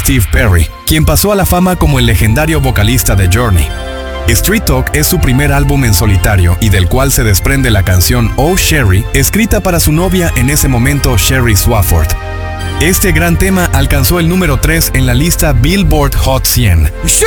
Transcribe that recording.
Steve Perry, quien pasó a la fama como el legendario vocalista de Journey. Street Talk es su primer álbum en solitario y del cual se desprende la canción Oh Sherry, escrita para su novia en ese momento, Sherry Swafford. Este gran tema alcanzó el número 3 en la lista Billboard Hot 100.